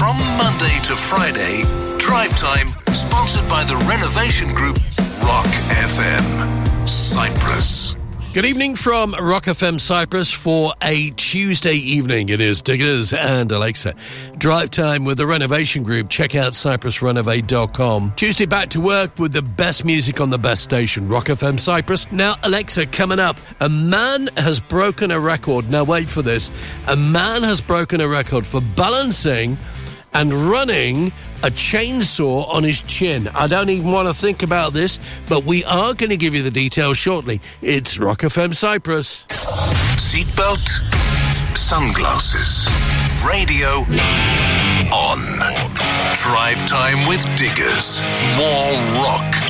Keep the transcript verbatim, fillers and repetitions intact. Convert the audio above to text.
From Monday to Friday, Drive Time, sponsored by the renovation group Rock F M, Cyprus. Good evening from Rock F M Cyprus for a Tuesday evening. It is Diggers and Alexa. Drive Time with the renovation group. Check out cyprus renovate dot com. Tuesday back to work with the best music on the best station, Rock F M Cyprus. Now, Alexa, coming up, a man has broken a record. Now, wait for this. A man has broken a record for balancing and running a chainsaw on his chin. I don't even want to think about this, but we are going to give you the details shortly. It's Rock F M Cyprus. Seatbelt, sunglasses, radio on. Drive Time with Diggers. More rock